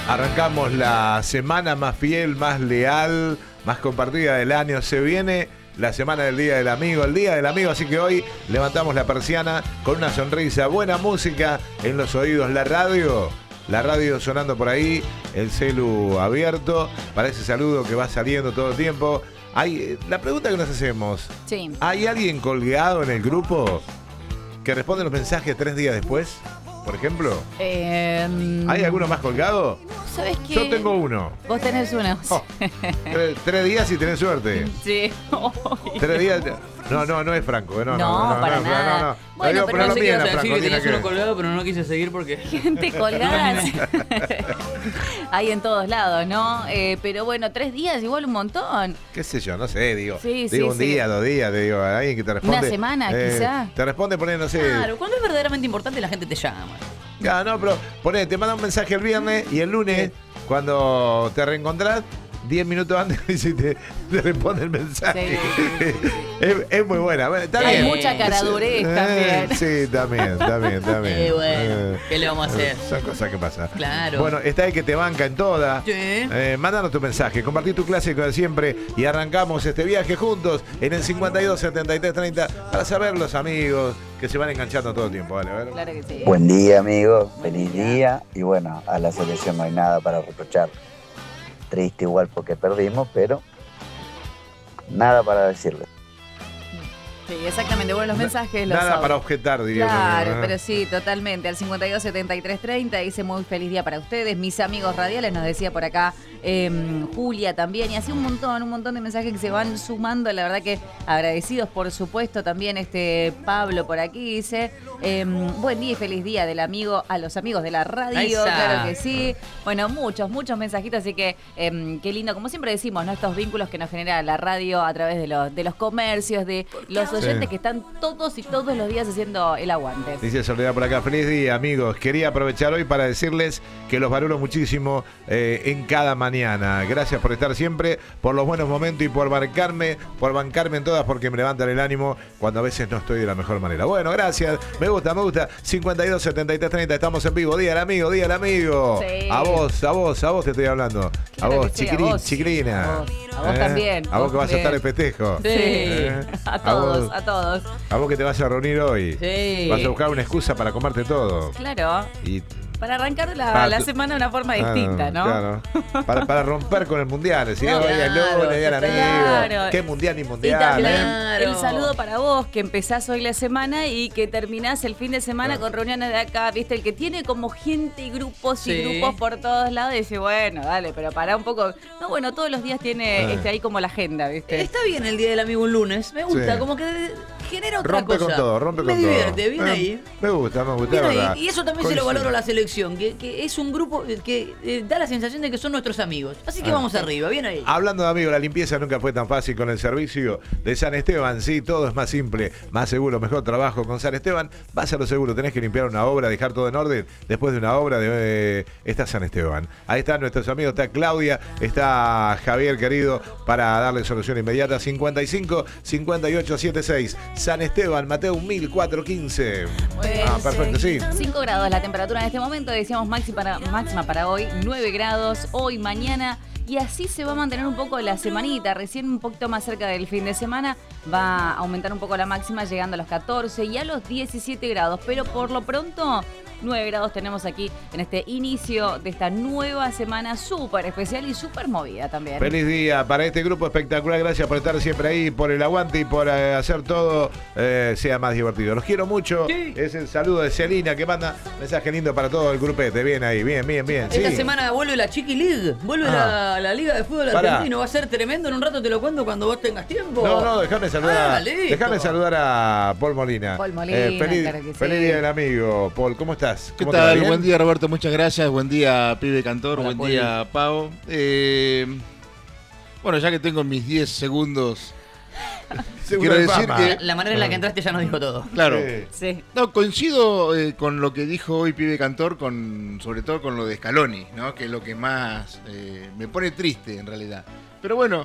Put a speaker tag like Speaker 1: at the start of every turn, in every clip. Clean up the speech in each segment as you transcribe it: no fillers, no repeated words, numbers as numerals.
Speaker 1: Arrancamos la semana más fiel, más leal, más compartida del año. Se viene la semana del Día del Amigo, el Día del Amigo, así que hoy levantamos la persiana con una sonrisa, buena música en los oídos, la radio sonando por ahí, el celu abierto, para ese saludo que va saliendo todo el tiempo. La pregunta que nos hacemos,
Speaker 2: sí.
Speaker 1: ¿Hay alguien colgado en el grupo que responde los mensajes 3 días después, por ejemplo? ¿Hay alguno más colgado?
Speaker 2: ¿Sabes qué?
Speaker 1: Yo tengo uno.
Speaker 2: Vos tenés uno.
Speaker 1: Oh, 3 días y tenés suerte.
Speaker 2: Sí.
Speaker 1: 3 días. No es Franco.
Speaker 2: No, para nada.
Speaker 1: No.
Speaker 2: Bueno, pero
Speaker 3: No sé qué
Speaker 1: bien
Speaker 3: ibas
Speaker 1: a
Speaker 3: a decir
Speaker 1: Franco,
Speaker 3: que tenías
Speaker 1: tiene
Speaker 3: uno colgado, pero no quise seguir porque...
Speaker 2: Gente colgada. Hay en todos lados, ¿no? Pero bueno, 3 días, igual un montón.
Speaker 1: Qué sé yo, no sé, digo.
Speaker 2: Sí,
Speaker 1: digo
Speaker 2: sí,
Speaker 1: un día, 2 días, te digo, alguien que te responde.
Speaker 2: Una semana, quizá.
Speaker 1: Te responde poniendo, no sé.
Speaker 3: Claro, cuando es verdaderamente importante la gente te llama.
Speaker 1: Claro, no, pero te manda un mensaje el viernes y el lunes, cuando te reencontrás, 10 minutos antes y te responde el mensaje.
Speaker 2: Sí.
Speaker 1: Es muy buena. Bueno, está
Speaker 2: Hay
Speaker 1: bien.
Speaker 2: mucha caradurez también.
Speaker 1: Sí, también.
Speaker 3: Bueno, ¿qué le vamos a hacer?
Speaker 1: Son cosas que pasan.
Speaker 3: Claro.
Speaker 1: Bueno, está el que te banca en toda.
Speaker 3: Sí.
Speaker 1: Mándanos tu mensaje, compartí tu clásico de siempre y arrancamos este viaje juntos en el 52 73 30 para saber los amigos que se van enganchando todo el tiempo. Vale, a ver.
Speaker 2: Claro que sí.
Speaker 4: Buen día, amigos. Feliz día. Y bueno, a la selección no hay nada para reprochar. Triste igual porque perdimos, pero nada para decirle.
Speaker 2: Sí, exactamente. Bueno, los mensajes los
Speaker 1: Nada
Speaker 2: audios.
Speaker 1: para objetar, diría.
Speaker 2: Claro, pero sí, totalmente. Al 52 73 30 dice muy feliz día para ustedes. Mis amigos radiales, nos decía por acá Julia también. Y así un montón de mensajes que se van sumando. La verdad que agradecidos, por supuesto. También Pablo por aquí dice buen día y feliz día del amigo a los amigos de la radio.
Speaker 3: Esa.
Speaker 2: Claro que sí. Bueno, muchos mensajitos. Así que qué lindo. Como siempre decimos, ¿no? Estos vínculos que nos genera la radio a través de los comercios, de los oyentes
Speaker 1: Sí.
Speaker 2: que están todos los días haciendo el aguante.
Speaker 1: Dice Soledad por acá, feliz día amigos, quería aprovechar hoy para decirles que los valoro muchísimo en cada mañana, gracias por estar siempre, por los buenos momentos y por bancarme en todas porque me levantan el ánimo cuando a veces no estoy de la mejor manera. Bueno, gracias, me gusta, 52 73 30, estamos en vivo, día del amigo.
Speaker 2: Sí.
Speaker 1: A vos te estoy hablando,
Speaker 2: Claro
Speaker 1: a vos,
Speaker 2: que sí, a vos.
Speaker 1: chiquilina.
Speaker 2: A vos también.
Speaker 1: A vos que vas a
Speaker 2: también.
Speaker 1: estar en festejo.
Speaker 2: Sí. A todos.
Speaker 1: A vos que te vas a reunir hoy.
Speaker 3: Sí.
Speaker 1: Vas a buscar una excusa para comerte todo.
Speaker 2: Claro.
Speaker 1: Y
Speaker 2: Para arrancar
Speaker 1: Para
Speaker 2: la
Speaker 1: tu-
Speaker 2: semana de una forma distinta, ¿no?
Speaker 1: Claro. Para romper con el mundial. Si
Speaker 3: No,
Speaker 1: hoy es
Speaker 3: claro,
Speaker 1: lunes, día del amigo.
Speaker 2: claro.
Speaker 1: ¿Qué mundial ni
Speaker 2: Y
Speaker 1: mundial?
Speaker 2: también
Speaker 3: Claro.
Speaker 2: el saludo para vos, que empezás hoy la semana y que terminás el fin de semana
Speaker 1: Claro.
Speaker 2: con reuniones de acá, ¿viste? El que tiene como gente y grupos
Speaker 3: Sí.
Speaker 2: y grupos por todos lados, y dice, bueno, dale, pero pará un poco. No, bueno, todos los días tiene ahí como la agenda, ¿viste?
Speaker 3: Está bien el día del amigo un lunes. Me gusta,
Speaker 1: Sí.
Speaker 3: como que genera otra
Speaker 1: Rompe
Speaker 3: cosa.
Speaker 1: con todo, rompe
Speaker 3: me
Speaker 1: con todo.
Speaker 3: divierte, bien ahí.
Speaker 1: Me gusta,
Speaker 3: Bien
Speaker 1: es verdad.
Speaker 3: ahí. Y eso también se lo
Speaker 1: Coincido.
Speaker 3: valoro a la selección, que es un grupo que da la sensación de que son nuestros amigos. Así que vamos arriba, bien ahí.
Speaker 1: Hablando de amigos, la limpieza nunca fue tan fácil con el servicio de San Esteban. Sí, todo es más simple, más seguro, mejor trabajo con San Esteban. Vas a lo seguro, tenés que limpiar una obra, dejar todo en orden. Después de una obra está San Esteban. Ahí están nuestros amigos, está Claudia, está Javier querido, para darle solución inmediata. 55 58 76 San Esteban, Mateo 1415. Perfecto, sí.
Speaker 2: 5 grados la temperatura en este momento, decíamos máxima para hoy, 9 grados hoy, mañana, y así se va a mantener un poco la semanita. Recién un poquito más cerca del fin de semana va a aumentar un poco la máxima, llegando a los 14 y a los 17 grados, pero por lo pronto 9 grados tenemos aquí en este inicio de esta nueva semana súper especial y súper movida también.
Speaker 1: Feliz día para este grupo espectacular. Gracias por estar siempre ahí, por el aguante y por hacer todo sea más divertido. Los quiero mucho.
Speaker 3: Sí.
Speaker 1: Es el saludo de Celina que manda mensaje lindo para todo el grupete. Bien ahí, bien.
Speaker 3: Esta
Speaker 1: Sí.
Speaker 3: semana vuelve la Chiqui League, vuelve la Liga de Fútbol
Speaker 1: Pará.
Speaker 3: Argentino. Va a ser tremendo. En un rato te lo cuento cuando vos tengas tiempo.
Speaker 1: No, déjame saludar.
Speaker 3: listo.
Speaker 1: Déjame saludar a Paul Molina.
Speaker 2: Paul Molina, claro que sí.
Speaker 1: Feliz día del amigo. Paul, ¿cómo estás?
Speaker 5: ¿Qué
Speaker 1: ¿Cómo te va?
Speaker 5: tal?
Speaker 1: ¿Bien?
Speaker 5: Buen día, Roberto, muchas gracias. Buen día, Pibe Cantor.
Speaker 3: Hola,
Speaker 5: Buen
Speaker 3: Poli.
Speaker 5: día, Pau. Bueno, ya que tengo mis 10 segundos,
Speaker 1: Seguro
Speaker 5: quiero
Speaker 1: de
Speaker 5: decir
Speaker 1: fama.
Speaker 5: que-
Speaker 3: La manera en la que entraste ya nos dijo todo.
Speaker 5: claro.
Speaker 1: Sí.
Speaker 2: Sí.
Speaker 5: No, coincido con lo que dijo hoy Pibe Cantor, sobre todo con lo de Scaloni, ¿no? Que es lo que más me pone triste en realidad. Pero bueno,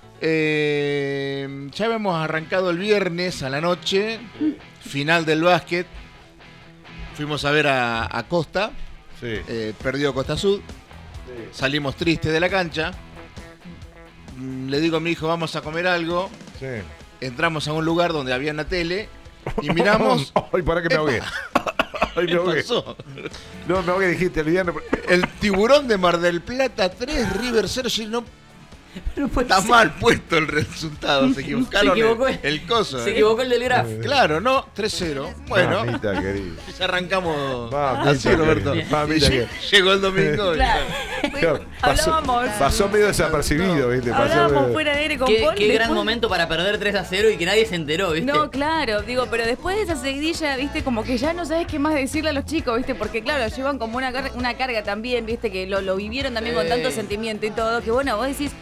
Speaker 5: ya habíamos arrancado el viernes a la noche, final del básquet. Fuimos a ver a Costa,
Speaker 1: Sí.
Speaker 5: perdió Costa Sud. Salimos tristes de la cancha. Le digo a mi hijo, vamos a comer algo.
Speaker 1: Sí.
Speaker 5: Entramos a un lugar donde había una tele y miramos.
Speaker 1: Ay, para que me ahogué. Ay, me
Speaker 5: ¿Qué
Speaker 1: ahogué.
Speaker 5: pasó?
Speaker 1: No, me ahogué, dijiste el viernes.
Speaker 5: El Tiburón de Mar del Plata 3, River 0.
Speaker 3: No puede
Speaker 5: Está
Speaker 3: ser.
Speaker 5: mal puesto el resultado. Se equivocaron
Speaker 3: Se equivocó
Speaker 5: el coso.
Speaker 3: Se equivocó el del graf.
Speaker 5: Claro, no, 3-0. Bueno,
Speaker 1: Mamita querida.
Speaker 5: ya arrancamos
Speaker 1: Mamita
Speaker 5: así, Roberto.
Speaker 1: querida. Mamita
Speaker 5: Y
Speaker 1: querida.
Speaker 5: llegó el domingo. y-
Speaker 2: Claro. Hablábamos.
Speaker 1: Pasó medio desapercibido, ¿viste? Pasó
Speaker 2: Hablábamos
Speaker 1: medio-
Speaker 2: fuera de aire con
Speaker 3: Qué
Speaker 2: Paul.
Speaker 3: gran
Speaker 2: después-
Speaker 3: momento para perder 3-0 y que nadie se enteró, ¿viste?
Speaker 2: No, claro, digo, pero después de esa seguidilla, viste, como que ya no sabes qué más decirle a los chicos, viste, porque claro, llevan como una carga también, viste, que lo vivieron también con tanto sentimiento y todo, que bueno, vos decís,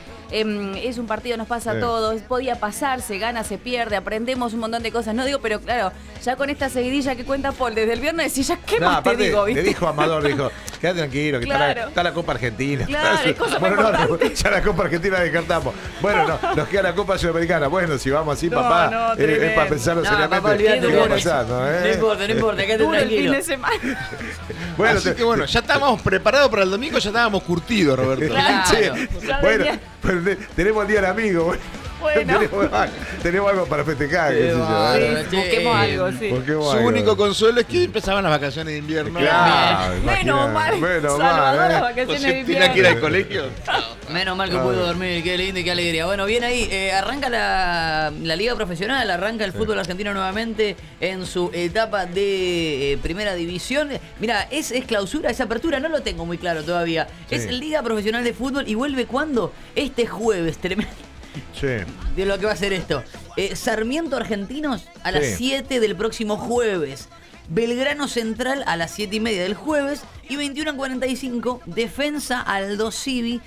Speaker 2: es un partido, nos pasa a todos, podía pasar, se gana, se pierde, aprendemos un montón de cosas, no digo, pero claro, ya con esta seguidilla que cuenta Paul desde el viernes, decís, ya qué
Speaker 1: No,
Speaker 2: más
Speaker 1: aparte,
Speaker 2: te digo,
Speaker 1: le
Speaker 2: viste.
Speaker 1: dijo a Amador, dijo, quédate tranquilo, que
Speaker 2: Claro.
Speaker 1: está la Copa Argentina.
Speaker 2: Claro, hay cosas
Speaker 1: bueno,
Speaker 2: más
Speaker 1: no,
Speaker 2: importantes.
Speaker 1: ya la Copa Argentina descartamos. Bueno, no, nos queda la Copa Sudamericana. Bueno, si vamos así,
Speaker 2: No,
Speaker 1: papá,
Speaker 2: no,
Speaker 1: es
Speaker 2: tremendo.
Speaker 1: para pensarlo
Speaker 3: No,
Speaker 1: seriamente.
Speaker 3: papá, olvídate
Speaker 1: ¿Qué
Speaker 3: de
Speaker 1: va a
Speaker 3: eso.
Speaker 1: pasar? ¿No,
Speaker 3: No importa, quédate
Speaker 2: Duro el fin
Speaker 3: tranquilo.
Speaker 2: de semana.
Speaker 1: Bueno,
Speaker 5: Así que bueno, ya estábamos preparados para el domingo, ya estábamos curtidos, Roberto.
Speaker 2: Claro.
Speaker 1: che,
Speaker 2: Ya
Speaker 1: bueno,
Speaker 2: venía.
Speaker 1: pero tenemos el día del amigo.
Speaker 2: Bueno.
Speaker 1: tenemos algo para festejar, qué sé yo.
Speaker 3: bárbaro,
Speaker 2: Sí,
Speaker 3: che.
Speaker 2: busquemos algo, sí.
Speaker 1: Busquemos
Speaker 5: Su
Speaker 1: algo.
Speaker 5: único consuelo es que empezaban las vacaciones de invierno.
Speaker 1: Claro,
Speaker 2: Menos mal,
Speaker 1: menos
Speaker 2: Salvador, las
Speaker 1: mal,
Speaker 2: vacaciones de
Speaker 5: Josefina que ir al
Speaker 2: invierno.
Speaker 5: colegio.
Speaker 3: Menos mal que pudo dormir, qué lindo y qué alegría. Bueno, bien ahí, arranca la liga profesional, arranca el fútbol argentino nuevamente en su etapa de primera división. Mira, ¿es clausura, es apertura? No lo tengo muy claro todavía.
Speaker 1: Sí.
Speaker 3: Es liga profesional de fútbol y vuelve ¿cuándo? Este jueves, tremendo.
Speaker 1: Sí.
Speaker 3: De lo que va a ser esto. Sarmiento Argentinos a las
Speaker 1: Sí.
Speaker 3: 7 del próximo jueves. Belgrano Central a las 7:30 del jueves. Y 21:45, Defensa Aldo Civi,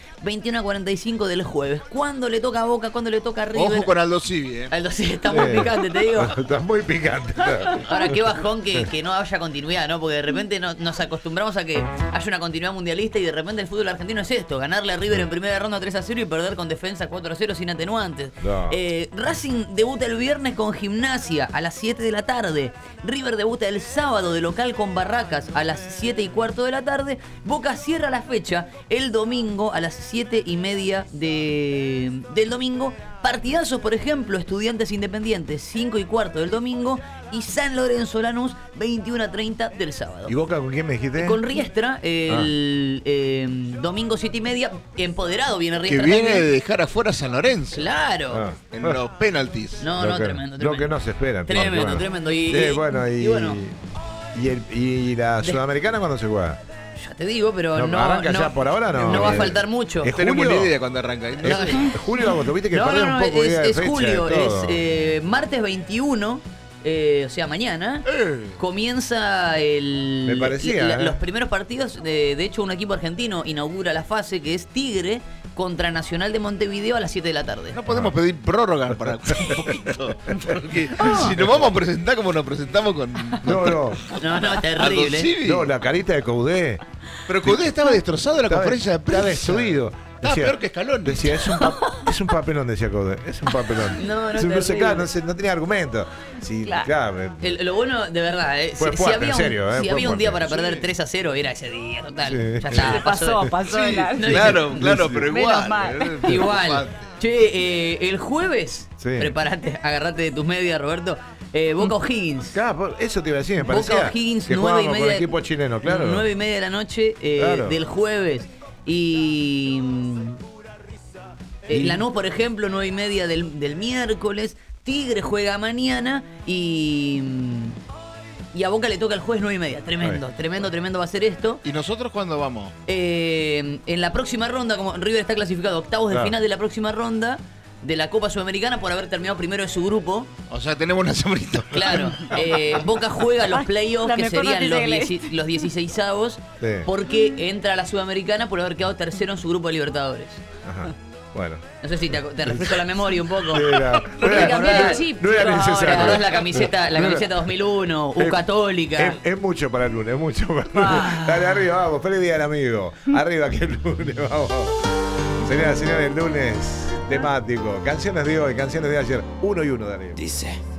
Speaker 3: 21:45 del jueves. ¿Cuándo le toca a Boca? ¿Cuándo le toca a River?
Speaker 5: Ojo con Aldo Civi,
Speaker 3: Aldo Civi está muy picante, te digo.
Speaker 1: Está muy picante.
Speaker 3: Ahora, qué bajón que no haya continuidad, ¿no? Porque de repente nos acostumbramos a que haya una continuidad mundialista y de repente el fútbol argentino es esto: ganarle a River en primera ronda 3-0 y perder con Defensa 4-0 sin atenuantes.
Speaker 1: No.
Speaker 3: Racing debuta el viernes con Gimnasia a las 7 de la tarde. River debuta el sábado de local con Barracas a las 7:15 de la tarde. Boca cierra la fecha el domingo a las 7:30 del domingo. Partidazos, por ejemplo, Estudiantes Independientes 5:15 del domingo y San Lorenzo Lanús 21:30 del sábado.
Speaker 1: ¿Y Boca con quién me dijiste?
Speaker 3: Con Riestra, el domingo 7:30, empoderado viene
Speaker 5: que
Speaker 3: Riestra.
Speaker 5: viene
Speaker 3: también.
Speaker 5: de dejar afuera a San Lorenzo
Speaker 3: Claro.
Speaker 1: Ah.
Speaker 5: en los penaltis.
Speaker 3: No,
Speaker 1: Lo que-
Speaker 3: tremendo.
Speaker 1: Lo que no se espera.
Speaker 3: Tremendo,
Speaker 1: bueno.
Speaker 3: tremendo.
Speaker 1: Bueno,
Speaker 3: y bueno,
Speaker 1: ¿Y la Sudamericana cuándo se juega?
Speaker 3: ya te digo, pero no.
Speaker 1: ¿Arranca ya por ahora? No
Speaker 3: va a faltar mucho.
Speaker 1: ¿Es
Speaker 5: Tenemos
Speaker 1: julio?
Speaker 5: una idea cuando arranca.
Speaker 3: No,
Speaker 1: ¿Es julio agosto? Viste que
Speaker 3: No,
Speaker 1: perdés un poco idea de
Speaker 3: es
Speaker 1: fecha,
Speaker 3: julio,
Speaker 1: de todo.
Speaker 3: es martes 21, o sea, mañana. Comienza
Speaker 1: Me parecía,
Speaker 3: los primeros partidos. De hecho, un equipo argentino inaugura la fase que es Tigre contra Nacional de Montevideo a las 7 de la tarde.
Speaker 5: No podemos pedir prórroga para un poquito. Porque si nos vamos a presentar como nos presentamos con.
Speaker 1: No,
Speaker 3: No,
Speaker 5: Aldo
Speaker 3: terrible.
Speaker 5: Civi.
Speaker 1: no, la carita de Coudé.
Speaker 5: Pero Cudé estaba destrozado en la
Speaker 1: Estaba-
Speaker 5: conferencia de prensa.
Speaker 1: Está destruido.
Speaker 5: Estaba peor que Scaloni.
Speaker 1: Decía, es un papelón, decía Coudé. Es un papelón.
Speaker 3: No,
Speaker 1: Es un-
Speaker 3: terrible.
Speaker 1: claro, no tenía argumento. Sí,
Speaker 2: Claro.
Speaker 1: claro.
Speaker 3: Lo bueno, de verdad,
Speaker 1: Fue
Speaker 3: si
Speaker 1: fuerte,
Speaker 3: había,
Speaker 1: en serio,
Speaker 3: si
Speaker 1: fue
Speaker 3: había un día para
Speaker 1: fuerte.
Speaker 3: perder 3-0, era ese día, total.
Speaker 1: Sí.
Speaker 3: Ya está,
Speaker 2: Pasó
Speaker 5: Sí,
Speaker 2: de la...
Speaker 5: claro, pero
Speaker 2: Menos
Speaker 5: igual.
Speaker 2: mal.
Speaker 3: Igual. Che, el jueves,
Speaker 1: Sí.
Speaker 3: prepárate, agarrate de tus medias, Roberto. Boca O'Higgins.
Speaker 1: Claro, eso te iba a decir, me
Speaker 3: Boca
Speaker 1: parecía
Speaker 3: O'Higgins,
Speaker 1: que
Speaker 3: 9:30
Speaker 1: jugábamos con equipo chileno, claro.
Speaker 3: 9:30 de la noche
Speaker 1: Claro.
Speaker 3: del jueves. Y. Lanús, por ejemplo, 9:30 del miércoles. Tigre juega mañana y. Y a Boca le toca el jueves 9:30. Tremendo, tremendo va a ser esto.
Speaker 5: ¿Y nosotros cuándo vamos?
Speaker 3: En la próxima ronda, como River está clasificado octavos de
Speaker 1: Claro.
Speaker 3: final de la próxima ronda de la Copa Sudamericana por haber terminado primero de su grupo.
Speaker 5: O sea, tenemos una semanita.
Speaker 3: Claro, Boca juega los playoffs,
Speaker 2: La
Speaker 3: que
Speaker 2: mejor
Speaker 3: serían
Speaker 2: noticia que
Speaker 3: los 16avos,
Speaker 1: Sí.
Speaker 3: porque entra a la Sudamericana por haber quedado tercero en su grupo de Libertadores.
Speaker 1: Ajá. Bueno.
Speaker 3: No sé si te refresco la memoria un poco.
Speaker 1: Era,
Speaker 2: No te cambié el chip,
Speaker 1: no era
Speaker 2: chico,
Speaker 1: necesario.
Speaker 3: ¿Te acordás la camiseta
Speaker 1: No era-
Speaker 3: 2001, U Católica?
Speaker 1: Es mucho para el lunes, es mucho para el lunes. Dale, arriba, vamos. Feliz día del amigo. Arriba que el lunes, vamos. Señoras y señores, el lunes temático. Canciones de hoy, canciones de ayer. Uno y uno de arriba.
Speaker 6: Dice.